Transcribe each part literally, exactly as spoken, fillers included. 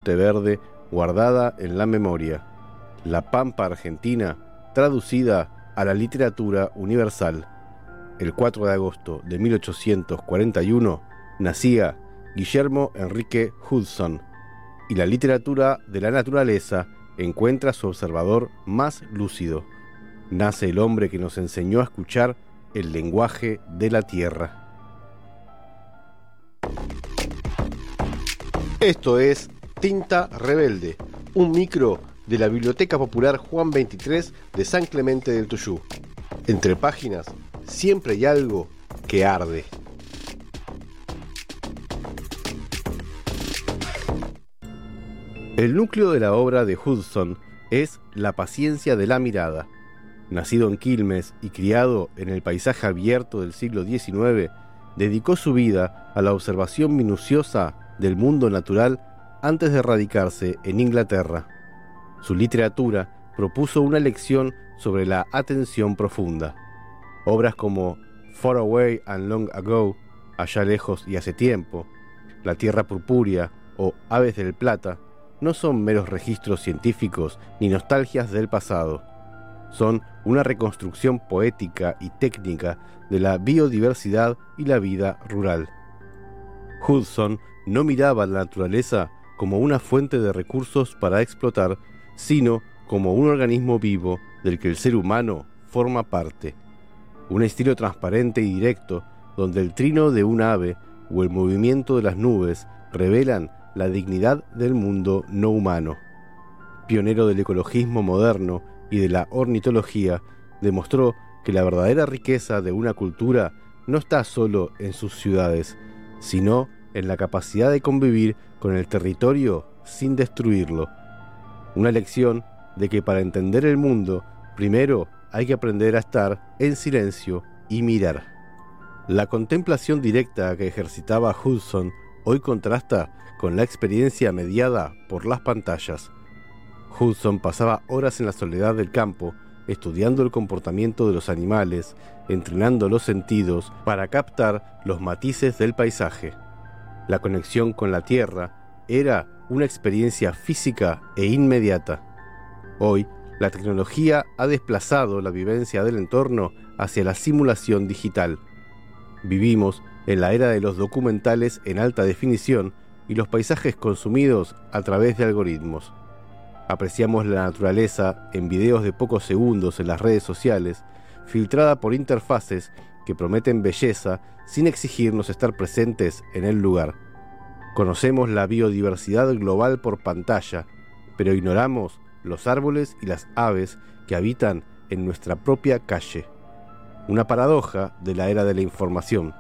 té verde guardada en la memoria. La Pampa Argentina, traducida a la literatura universal. El cuatro de agosto de mil ochocientos cuarenta y uno nacía Guillermo Enrique Hudson, y la literatura de la naturaleza encuentra su observador más lúcido. Nace el hombre que nos enseñó a escuchar el lenguaje de la tierra. Esto es Tinta Rebelde, un micro de la Biblioteca Popular Juan veintitrés de San Clemente del Tuyú. Entre páginas, siempre hay algo que arde. El núcleo de la obra de Hudson es la paciencia de la mirada. Nacido en Quilmes y criado en el paisaje abierto del siglo diecinueve, dedicó su vida a la observación minuciosa del mundo natural antes de radicarse en Inglaterra. Su literatura propuso una lección sobre la atención profunda. Obras como Far Away and Long Ago, Allá lejos y hace tiempo, La tierra purpúrea o Aves del Plata no son meros registros científicos ni nostalgias del pasado. Son una reconstrucción poética y técnica de la biodiversidad y la vida rural. Hudson no miraba a la naturaleza como una fuente de recursos para explotar, sino como un organismo vivo del que el ser humano forma parte. Un estilo transparente y directo, donde el trino de un ave o el movimiento de las nubes revelan la dignidad del mundo no humano. Pionero del ecologismo moderno y de la ornitología, demostró que la verdadera riqueza de una cultura no está solo en sus ciudades, sino en la capacidad de convivir con el territorio sin destruirlo. Una lección de que para entender el mundo, primero hay que aprender a estar en silencio y mirar. La contemplación directa que ejercitaba Hudson hoy contrasta con la experiencia mediada por las pantallas. Hudson pasaba horas en la soledad del campo, estudiando el comportamiento de los animales, entrenando los sentidos para captar los matices del paisaje. La conexión con la tierra era una experiencia física e inmediata. Hoy, la tecnología ha desplazado la vivencia del entorno hacia la simulación digital. Vivimos en la era de los documentales en alta definición y los paisajes consumidos a través de algoritmos. Apreciamos la naturaleza en videos de pocos segundos en las redes sociales, filtrada por interfaces que prometen belleza sin exigirnos estar presentes en el lugar. Conocemos la biodiversidad global por pantalla, pero ignoramos los árboles y las aves que habitan en nuestra propia calle. Una paradoja de la era de la información.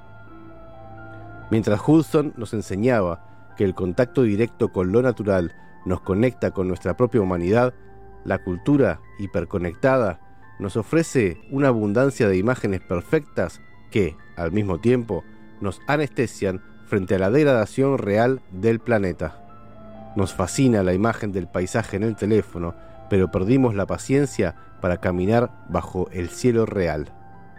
Mientras Hudson nos enseñaba que el contacto directo con lo natural nos conecta con nuestra propia humanidad, la cultura hiperconectada nos ofrece una abundancia de imágenes perfectas que, al mismo tiempo, nos anestesian frente a la degradación real del planeta. Nos fascina la imagen del paisaje en el teléfono, pero perdimos la paciencia para caminar bajo el cielo real.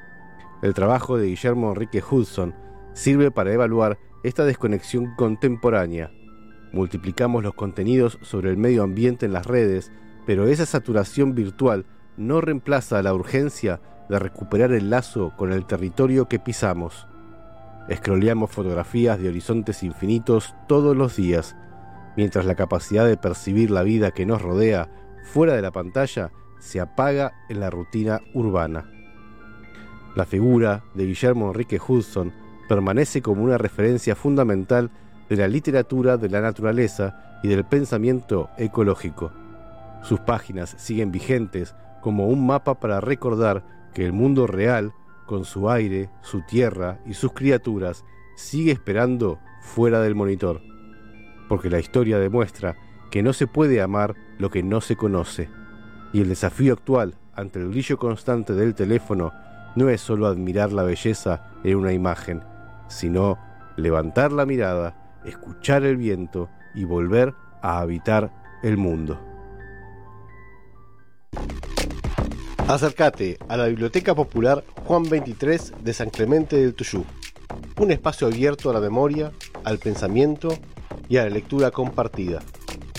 El trabajo de Guillermo Enrique Hudson sirve para evaluar esta desconexión contemporánea. Multiplicamos los contenidos sobre el medio ambiente en las redes, pero esa saturación virtual no reemplaza la urgencia de recuperar el lazo con el territorio que pisamos. Scrolleamos fotografías de horizontes infinitos todos los días, mientras la capacidad de percibir la vida que nos rodea fuera de la pantalla se apaga en la rutina urbana. La figura de Guillermo Enrique Hudson permanece como una referencia fundamental de la literatura de la naturaleza y del pensamiento ecológico. Sus páginas siguen vigentes como un mapa para recordar que el mundo real, con su aire, su tierra y sus criaturas, sigue esperando fuera del monitor. Porque la historia demuestra que no se puede amar lo que no se conoce. Y el desafío actual ante el brillo constante del teléfono no es solo admirar la belleza en una imagen, sino levantar la mirada, escuchar el viento y volver a habitar el mundo. Acércate a la Biblioteca Popular Juan veintitrés de San Clemente del Tuyú, un espacio abierto a la memoria, al pensamiento y a la lectura compartida.